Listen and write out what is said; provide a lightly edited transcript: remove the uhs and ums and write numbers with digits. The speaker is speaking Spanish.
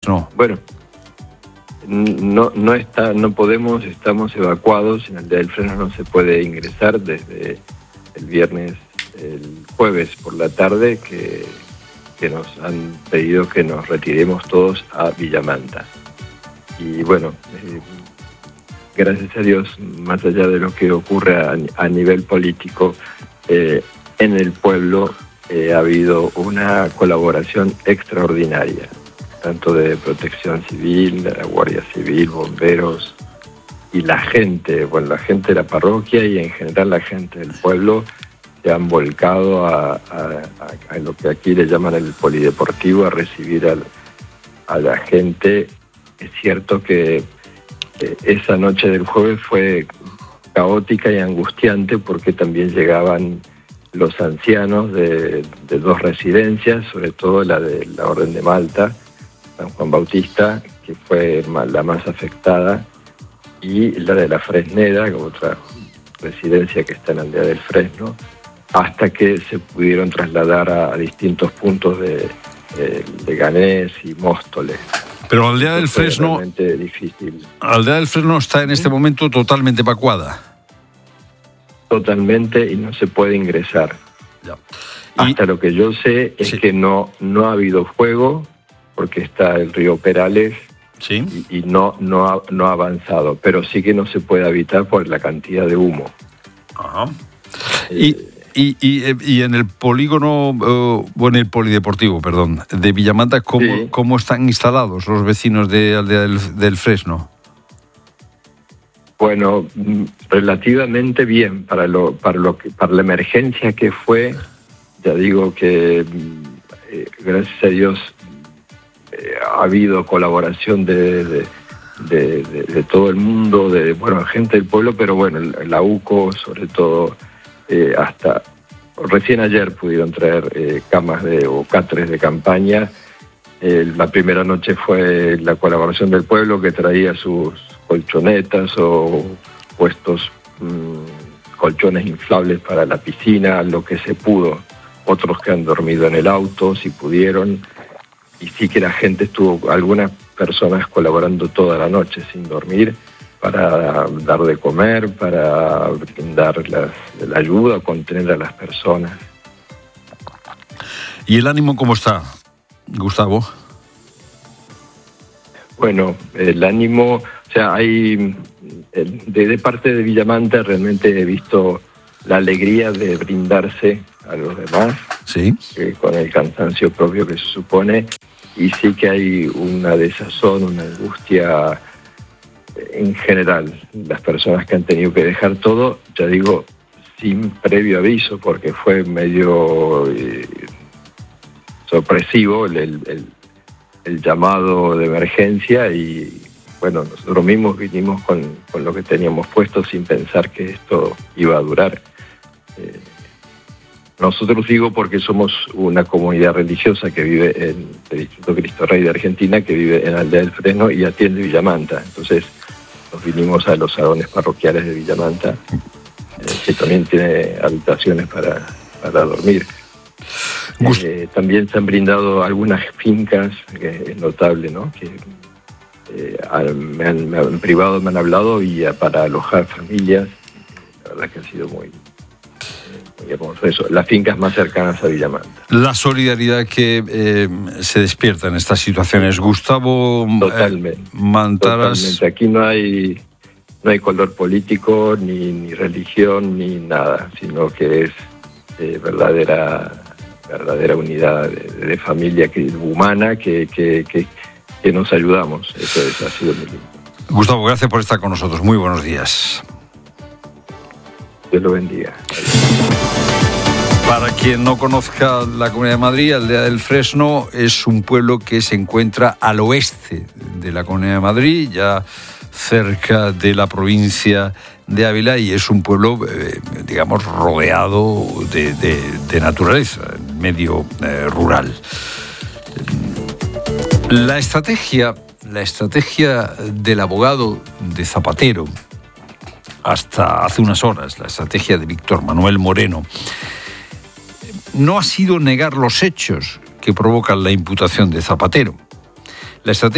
No. Bueno, no podemos, estamos evacuados. En Aldea del Fresno no se puede ingresar desde el jueves por la tarde que nos han pedido que nos retiremos todos a Villamanta. Y bueno, gracias a Dios, más allá de lo que ocurre a nivel político, en el pueblo ha habido una colaboración extraordinaria, tanto de Protección Civil, de la Guardia Civil, bomberos y la gente de la parroquia y en general la gente del pueblo se han volcado a lo que aquí le llaman el polideportivo, a recibir a la gente. Es cierto que esa noche del jueves fue caótica y angustiante porque también llegaban los ancianos de dos residencias, sobre todo la de la Orden de Malta, San Juan Bautista, que fue la más afectada, y la de la Fresneda, otra residencia que está en Aldea del Fresno, hasta que se pudieron trasladar a distintos puntos de Leganés y Móstoles. Pero Aldea del Fresno, realmente difícil. Aldea del Fresno está en este momento totalmente evacuada. Totalmente, y no se puede ingresar. Ya. Hasta lo que yo sé es que no ha habido fuego, porque está el río Perales, ¿sí? y no ha avanzado, pero sí que no se puede habitar por la cantidad de humo. Ajá. Y en el polígono, o en el polideportivo, perdón, de Villamanta, ¿cómo están instalados los vecinos de Aldea del Fresno? Bueno, relativamente bien para la emergencia que fue. Ya digo que gracias a Dios ha habido colaboración de todo el mundo, gente del pueblo, pero bueno, la UCO sobre todo, hasta recién ayer pudieron traer camas o catres de campaña. La primera noche fue la colaboración del pueblo que traía sus colchonetas o puestos colchones inflables para la piscina, lo que se pudo. Otros que han dormido en el auto, si pudieron. Y sí que la gente algunas personas colaborando toda la noche sin dormir para dar de comer, para brindar la ayuda, contener a las personas. ¿Y el ánimo cómo está, Gustavo? Bueno, el ánimo, o sea, hay de parte de Villamanta realmente he visto la alegría de brindarse a los demás, sí, con el cansancio propio que se supone, y sí que hay una desazón, una angustia en general. Las personas que han tenido que dejar todo, ya digo, sin previo aviso, porque fue medio sorpresivo el llamado de emergencia, y bueno, nosotros mismos vinimos con lo que teníamos puesto sin pensar que esto iba a durar. Nosotros digo porque somos una comunidad religiosa que vive en el Distrito Cristo Rey de Argentina, que vive en Aldea del Fresno y atiende Villamanta. Entonces nos vinimos a los salones parroquiales de Villamanta, que también tiene habitaciones para dormir. También se han brindado algunas fincas, que es notable, ¿no? Que en privado me han hablado, y para alojar familias. La verdad que ha sido muy hermoso eso. Las fincas más cercanas a Villamanta. La solidaridad que se despierta en estas situaciones. Gustavo Mantaras. Totalmente. Aquí no hay color político, ni religión, ni nada, sino que es verdadera unidad de familia humana que nos ayudamos. Eso ha sido muy lindo. Gustavo, gracias por estar con nosotros. Muy buenos días. Dios lo bendiga. Para quien no conozca la Comunidad de Madrid, Aldea del Fresno es un pueblo que se encuentra al oeste de la Comunidad de Madrid, ya cerca de la provincia de Ávila, y es un pueblo, digamos, rodeado de naturaleza, medio rural. La estrategia del abogado de Zapatero, hasta hace unas horas, la estrategia de Víctor Manuel Moreno, no ha sido negar los hechos que provocan la imputación de Zapatero. La estrategia